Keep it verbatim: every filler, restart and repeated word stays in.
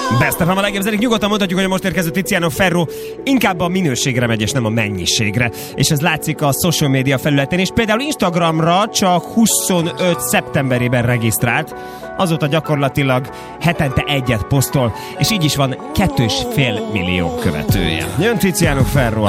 Best ef em a legjobb zenék. Nyugodtan mondhatjuk, hogy a most érkező Tiziano Ferro inkább a minőségre megy, és nem a mennyiségre. És ez látszik a social media felületén, és például Instagramra csak huszonöt szeptemberében regisztrált, azóta gyakorlatilag hetente egyet posztol, és így is van kettő és fél millió követője. Jön Tiziano Ferro.